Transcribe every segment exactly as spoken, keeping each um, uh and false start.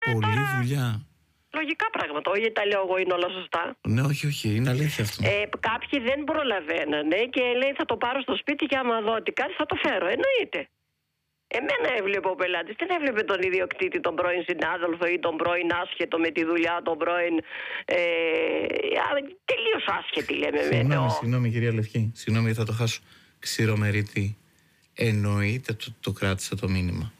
Πολλή τώρα... δουλειά. Λογικά πράγματα, όχι τα λέω εγώ είναι όλα σωστά. Ναι, όχι, όχι, είναι αλήθεια αυτό. Ε, κάποιοι δεν προλαβαίνανε και λέει θα το πάρω στο σπίτι και άμα δω ότι κάτι θα το φέρω. Εννοείται. Εμένα έβλεπε ο πελάτης, δεν έβλεπε τον ιδιοκτήτη, τον πρώην συνάδελφο ή τον πρώην άσχετο με τη δουλειά, τον πρώην. Ε, τελείως άσχετη λέμε. Συγγνώμη, με το... συγγνώμη κυρία Λευκή, συγγνώμη θα το χάσω. Ξηρομερίτη, εννοείται το, το κράτησα το μήνυμα.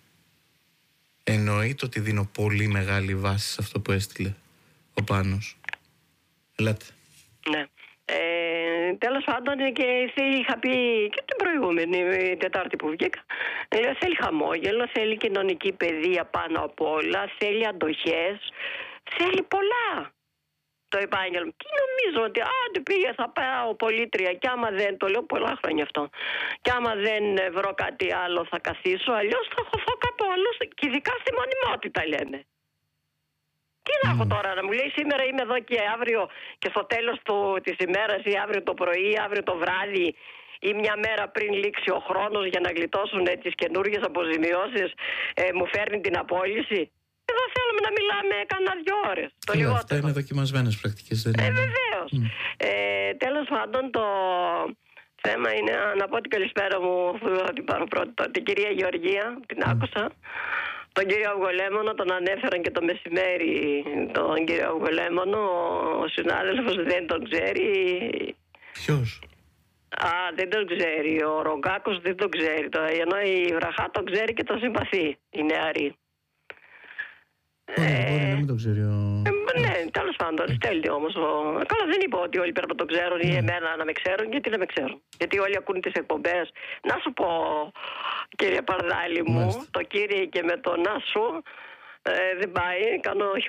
Εννοείται ότι δίνω πολύ μεγάλη βάση σε αυτό που έστειλε ο Πάνος. Ελάτε. Ναι. Ε, τέλος πάντων και είχα πει και την προηγούμενη Τετάρτη που βγήκα, λέω, θέλει χαμόγελο, θέλει κοινωνική παιδεία πάνω απ' όλα, θέλει αντοχές, θέλει πολλά το επάγγελμα. Και νομίζω ότι άντε πήγε θα πάω πολίτρια και άμα δεν, το λέω πολλά χρόνια αυτό, και άμα δεν βρω κάτι άλλο θα καθίσω, αλλιώς θα χωθώ κάπου αλλού και ειδικά στη μονιμότητα λένε. Τι να έχω τώρα να μου λέει σήμερα είμαι εδώ και αύριο και στο τέλος του, της ημέρας ή αύριο το πρωί ή αύριο το βράδυ ή μια μέρα πριν λήξει ο χρόνος για να γλιτώσουν ε, τις καινούργιες αποζημιώσεις ε, μου φέρνει την απόλυση. Εδώ θέλουμε να μιλάμε κανένα δυο ώρες. Το yeah, λιγότερο. Αυτά είναι δοκιμασμένες πρακτικές. Δεν ε, είναι... βεβαίως. Mm. Ε, τέλος πάντων το θέμα είναι να πω την καλησπέρα μου, θα την πάρω πρώτα, την κυρία Γεωργία, την mm. άκουσα. Τον κύριο Αυγολέμονο τον ανέφεραν και το μεσημέρι, τον κύριο Αυγολέμονο, ο συνάδελφος δεν τον ξέρει. Ποιος? Α, δεν τον ξέρει, ο Ρογκάκος δεν τον ξέρει, ενώ η Βραχά τον ξέρει και τον συμπαθεί, η νεαρή. Μπορεί, ε, μπορεί να μην τον ξέρει ο... Ε, ναι, τέλος πάντων, στέλνει όμως. Ο... Καλά, δεν είπα ότι όλοι πρέπει να τον ξέρουν ή εμένα να με ξέρουν, γιατί να με ξέρουν. Γιατί όλοι ακούν τις εκπομπές. Να σου πω, κύριε Παρδάλη μου, Μάλιστα. το κύριε και με το να σου ε, δεν πάει, κάνω